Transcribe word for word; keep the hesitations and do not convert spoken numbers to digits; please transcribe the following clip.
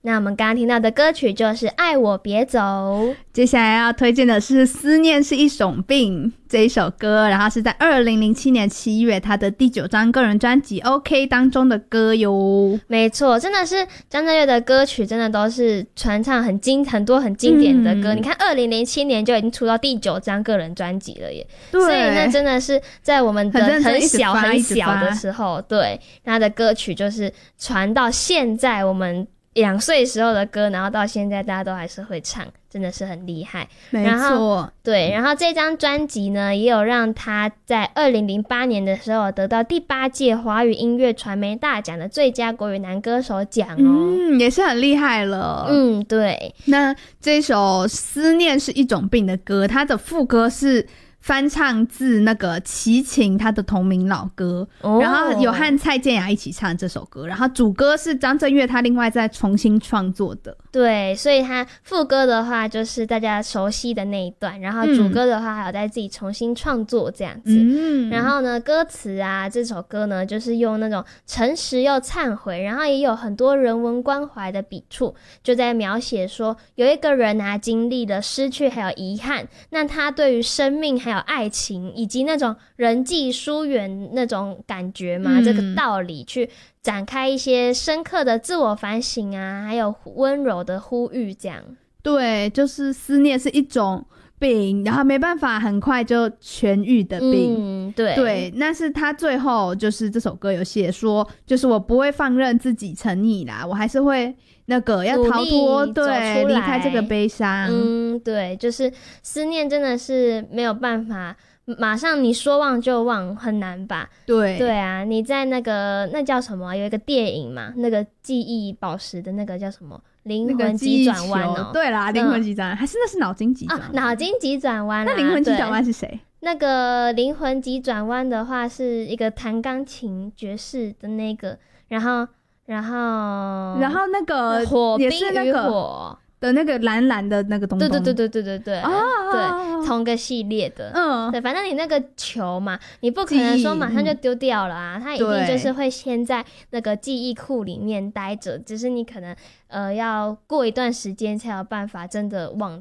那我们刚刚听到的歌曲就是《爱我别走》， 接下来要推荐的是《思念是一种病》这一首歌，然后是在二零零七年七月他的第九张个人专辑 OK 当中的歌哟。 没错，真的是张震岳的歌曲真的都是传唱很经很多很经典的歌、嗯、你看二零零七年就已经出到第九张个人专辑了耶，对，所以那真的是在我们的很小很小的时候，对，他的歌曲就是传到现在我们两岁时候的歌，然后到现在大家都还是会唱，真的是很厉害。 没错， 对，然后这张专辑呢也有让他在二零零八年的时候得到第八届华语音乐传媒大奖的最佳国语男歌手奖哦， 嗯，也是很厉害了。 嗯，对。 那这首《思念是一种病》的歌，它的副歌是翻唱自那个齐秦他的同名老歌、哦、然后有和蔡健雅一起唱这首歌，然后主歌是张震岳他另外再重新创作的。 对，所以他副歌的话就是大家熟悉的那一段，然后主歌的话还有在自己重新创作这样子、嗯、然后呢歌词啊这首歌呢就是用那种诚实又忏悔，然后也有很多人文关怀的笔触，就在描写说有一个人啊经历了失去还有遗憾，那他对于生命还有爱情以及那种人际疏远那种感觉嘛、嗯、这个道理去展开一些深刻的自我反省啊，还有温柔的呼吁这样。 对，就是思念是一种病，然后没办法很快就痊愈的病。 嗯，对对，那是他最后就是这首歌有写说，就是我不会放任自己沉溺啦，我还是会那个要逃脱，对，离开这个悲伤。 嗯，对，就是思念真的是没有办法马上你说忘就忘，很难吧？ 对对啊，你在那个那叫什么、啊、有一个电影嘛，那个记忆宝石的那个叫什么灵魂急转弯哦、 那個、对啦，灵魂急转弯、嗯、还是那是脑筋急转弯？ 脑、啊、筋急转弯、啊、 那灵魂急转弯是谁？ 那个灵魂急转弯的话是一个弹钢琴爵士的那个，然后然后然后那个火冰与也是那个火的那个蓝蓝的那个东东， 对对对对对对对、 哦、 对，同个系列的， 嗯， 对，反正你那个球嘛，你不可能说马上就丢掉了啊，它一定就是会先在那个记忆库里面待着，只是你可能呃要过一段时间才有办法真的忘